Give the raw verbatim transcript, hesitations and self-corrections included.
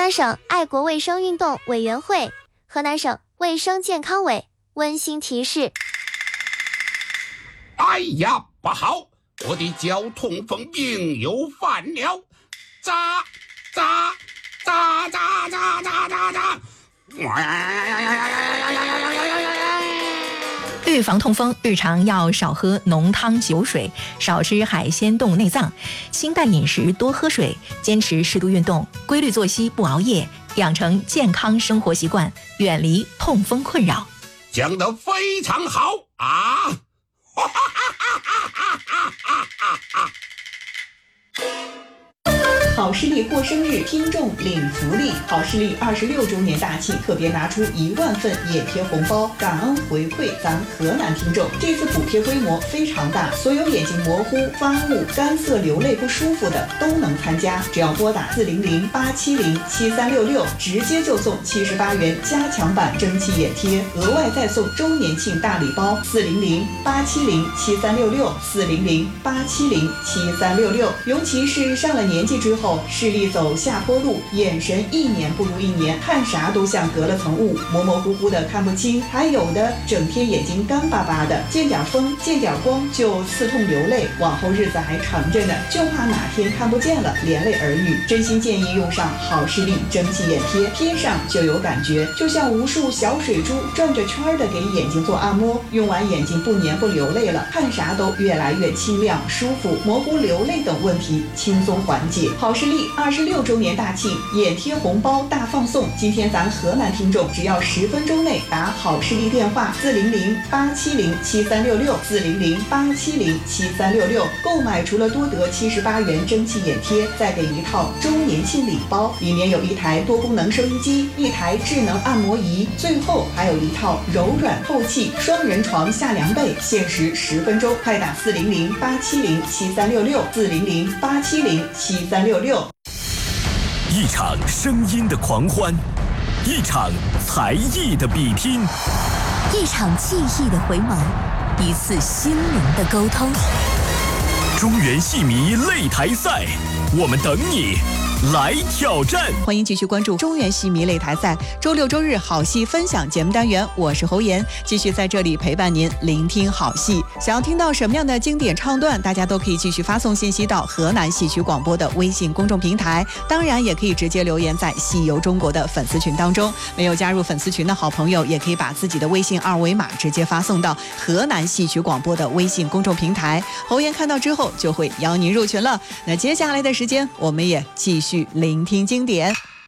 南省爱国卫生运动委员会、河南省卫生健康委温馨提示： 哎呀，不好，我的脚痛风病又犯了！扎扎扎扎扎扎扎扎！ 预防痛风，日常要少喝浓汤酒水，少吃海鲜动物内脏，清淡饮食，多喝水，坚持适度运动，规律作息，不熬夜，养成健康生活习惯，远离痛风困扰。 讲得非常好啊！ 好视力过生日，听众领福利。好视力二十六周年大庆，特别拿出一万份眼贴红包，感恩回馈咱河南听众。这次补贴规模非常大，所有眼睛模糊、发雾、干涩、流泪不舒服的都能参加。只要拨打四零零八七零七三六六，直接就送七十八元加强版蒸汽眼贴，额外再送周年庆大礼包。四零零八七零七三六六，四零零八七零七三六六。尤其是上了年纪之后，视力走下坡路，眼神一年不如一年，看啥都像隔了层雾，模模糊糊的看不清，还有的整天眼睛干巴巴的，见点风见点光就刺痛流泪，往后日子还长着呢，就怕哪天看不见了连累儿女。真心建议用上好视力蒸汽眼贴，贴上就有感觉，就像无数小水珠转着圈的给眼睛做按摩，用完眼睛不黏不流泪了，看啥都越来越清亮舒服，模糊流泪等问题轻松缓解。好视力二十六周年大庆，眼贴红包大放送！今天咱河南听众只要十分钟内打好视力电话四零零八七零七三六六，四零零八七零七三六六，购买除了多得七十八元蒸汽眼贴，再给一套周年庆礼包，里面有一台多功能收音机，一台智能按摩仪，最后还有一套柔软透气双人床下凉被，限时十分钟，快打四零零八七零七三六六，四零零八七零七三六六。 一场声音的狂欢，一场才艺的比拼， 一场记忆的回眸，一次心灵的沟通。 中原戏迷擂台赛，我们等你来挑战。 欢迎继续关注中原戏迷擂台赛，周六周日好戏分享节目单元，我是侯岩，继续在这里陪伴您聆听好戏。想要听到什么样的经典唱段，大家都可以继续发送信息到河南戏曲广播的微信公众平台，当然也可以直接留言在戏游中国的粉丝群当中。没有加入粉丝群的好朋友，也可以把自己的微信二维码直接发送到河南戏曲广播的微信公众平台，侯岩看到之后就会邀您入群了。那接下来的时间，我们也继续去聆听经典。